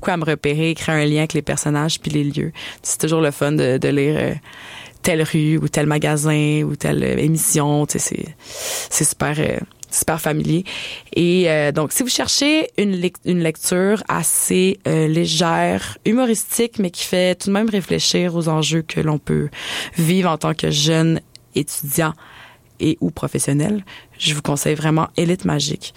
beaucoup à me repérer, créer un lien avec les personnages puis les lieux. C'est toujours le fun de lire telle rue ou tel magasin ou telle émission. Tu sais, c'est super familier. Et donc, si vous cherchez une lecture assez légère, humoristique, mais qui fait tout de même réfléchir aux enjeux que l'on peut vivre en tant que jeune étudiant et ou professionnel, je vous conseille vraiment Élite magique.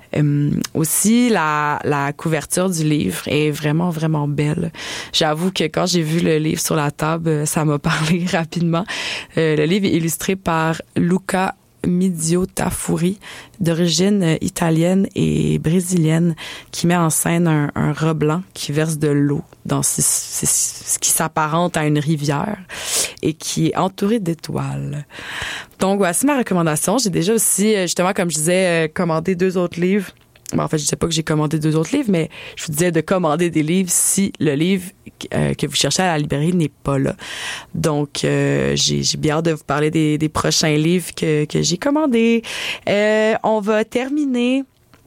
Aussi, la couverture du livre est vraiment, vraiment belle. J'avoue que quand j'ai vu le livre sur la table, ça m'a parlé rapidement. Le livre est illustré par Luca Midiottafuri, d'origine italienne et brésilienne, qui met en scène un rat blanc qui verse de l'eau dans ce qui s'apparente à une rivière et qui est entouré d'étoiles. Donc, voici ma recommandation. J'ai déjà aussi, justement, comme je disais, commandé 2 autres livres. Bon, en fait, je disais pas que j'ai commandé 2 autres livres, mais je vous disais de commander des livres si le livre que vous cherchez à la librairie n'est pas là. Donc, j'ai bien hâte de vous parler des prochains livres que j'ai commandés. On va terminer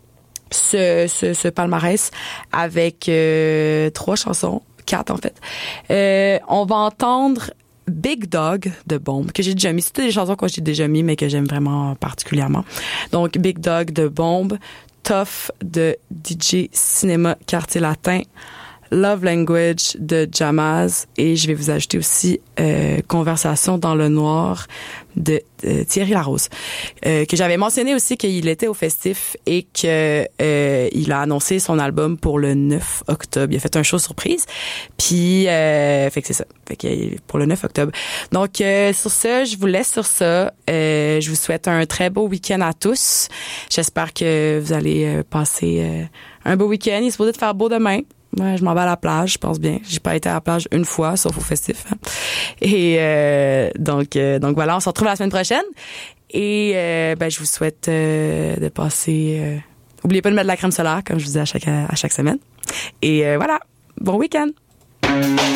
ce palmarès avec 3 chansons, 4 en fait. On va entendre Big Dog de Bombe, que j'ai déjà mis. C'est toutes des chansons que j'ai déjà mis, mais que j'aime vraiment particulièrement. Donc, Big Dog de Bombe, Tough de DJ Cinéma Quartier Latin, Love Language de Jamaz, et je vais vous ajouter aussi Conversation dans le noir de Thierry Larose, que j'avais mentionné aussi qu'il était au festif et que il a annoncé son album pour le 9 octobre. Il a fait un show surprise, puis fait que c'est ça. Fait que pour le 9 octobre. Donc sur ce, je vous laisse sur ça. Je vous souhaite un très beau week-end à tous. J'espère que vous allez passer un beau week-end. Il est supposé de faire beau demain. Ouais, je m'en vais à la plage, je pense bien. J'ai pas été à la plage une fois, sauf au festif. Hein. Et donc voilà, on se retrouve la semaine prochaine. Et je vous souhaite de passer. Oubliez pas de mettre de la crème solaire, comme je vous dis à chaque semaine. Et voilà, bon week-end.